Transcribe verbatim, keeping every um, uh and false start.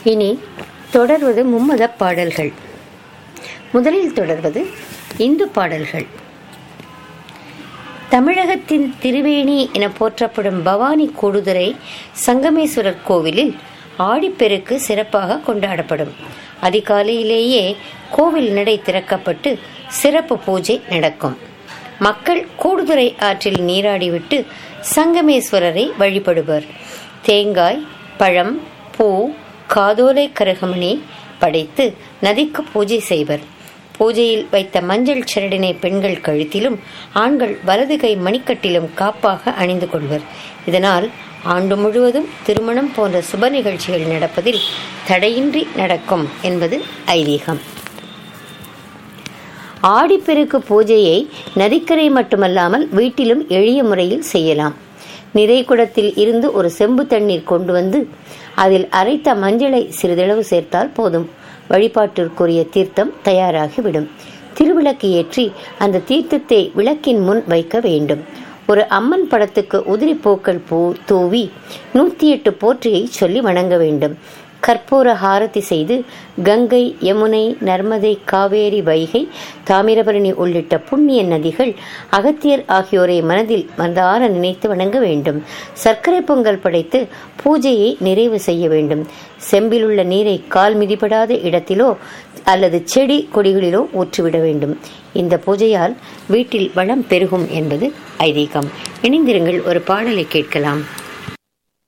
இனி தொடர்வது மும்மத பாடல்கள். முதலில் தொடர்வது இந்து பாடல்கள். தமிழகத்தின் திருவேணி என போற்றப்படும் பவானி கூடுதுறை சங்கமேஸ்வரர் கோவிலில் ஆடிப்பெருக்கு சிறப்பாக கொண்டாடப்படும். அதிகாலையிலேயே கோவில் நடை திறக்கப்பட்டு சிறப்பு பூஜை நடக்கும். மக்கள் கூடுதுறை ஆற்றில் நீராடிவிட்டு சங்கமேஸ்வரரை வழிபடுவர். தேங்காய், பழம், பூ, காதோலை கருகமணி படைத்து நதிக்கு பூஜை செய்வர். பூஜையில் வைத்த மஞ்சள் சரடினை பெண்கள் கழுத்திலும் ஆண்கள் வலது கை மணிக்கட்டிலும் காப்பாக அணிந்து கொள்வர். இதனால் ஆண்டு முழுவதும் திருமணம் போன்ற சுப நிகழ்ச்சிகள் நடப்பதில் தடையின்றி நடக்கும் என்பது ஐதீகம். ஆடிப்பெருக்கு பூஜையை நதிக்கரை மட்டுமல்லாமல் வீட்டிலும் எளிய முறையில் செய்யலாம். நிறை குடத்தில் இருந்து ஒரு செம்பு தண்ணீர் கொண்டு வந்து அதில் அரைத்த மஞ்சளை சிறிதளவு சேர்த்தால் போதும். வழிபாட்டிற்குரிய தீர்த்தம் தயாராகிவிடும். திருவிளக்கு ஏற்றி அந்த தீர்த்தத்தை விளக்கின் முன் வைக்க வேண்டும். ஒரு அம்மன் படத்துக்கு உதிரி பூக்கள் பூ தூவி நூத்தி எட்டு போற்றியை சொல்லி வணங்க வேண்டும். கற்பூர ஹாரதி செய்து கங்கை, யமுனை, நர்மதை, காவேரி, வைகை, தாமிரபரணி உள்ளிட்ட புண்ணிய நதிகள், அகத்தியர் ஆகியோரை மனதில் மந்தார நினைத்து வணங்க வேண்டும். சர்க்கரை பொங்கல் படைத்து பூஜையை நிறைவு செய்ய வேண்டும். செம்பிலுள்ள நீரை கால் மிதிப்படாத இடத்திலோ அல்லது செடி கொடிகளிலோ ஊற்றிவிட வேண்டும். இந்த பூஜையால் வீட்டில் வளம் பெருகும் என்பது ஐதீகம். இணைந்திருங்கள், ஒரு பாடலை கேட்கலாம்.